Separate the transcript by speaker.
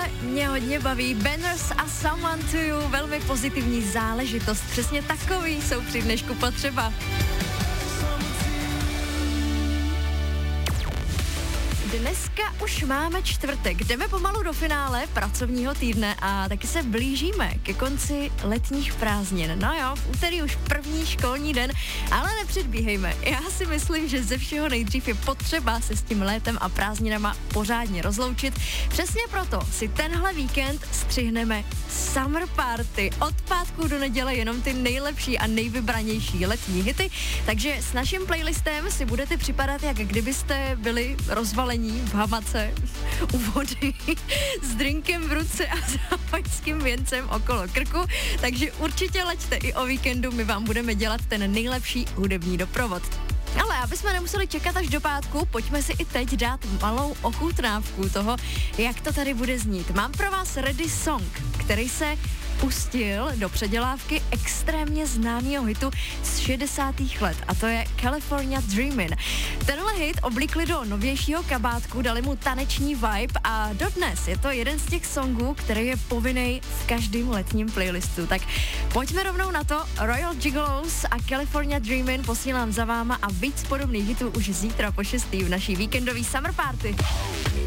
Speaker 1: mě hodně baví. Banners a Someone to You, velmi pozitivní záležitost. Přesně takový jsou při dnešku potřeba. Dneska už máme čtvrtek, jdeme pomalu do finále pracovního týdne a taky se blížíme ke konci letních prázdnin. No jo, v úterý už první školní den, ale nepředbíhejme. Já si myslím, že ze všeho nejdřív je potřeba se s tím létem a prázdninama pořádně rozloučit. Přesně proto si tenhle víkend střihneme Summer Party. Od pátku do neděle jenom ty nejlepší a nejvybranější letní hity, takže s naším playlistem si budete připadat, jak kdybyste byli rozvalení v hamace u vody s drinkem v ruce a zápaňským věncem okolo krku, takže určitě leďte i o víkendu, my vám budeme dělat ten nejlepší hudební doprovod. Ale aby jsme nemuseli čekat až do pátku, pojďme si i teď dát malou ochutnávku toho, jak to tady bude znít. Mám pro vás ready song, který se pustil do předělávky extrémně známého hitu z 60. let a to je California Dreamin'. Tenhle hit oblíkli do novějšího kabátku, dali mu taneční vibe a dodnes je to jeden z těch songů, který je povinnej v každém letním playlistu. Tak pojďme rovnou na to. Royal Gigolos a California Dreamin' posílám za váma a víc podobných hitů už zítra po 6. v naší víkendové Summer Party.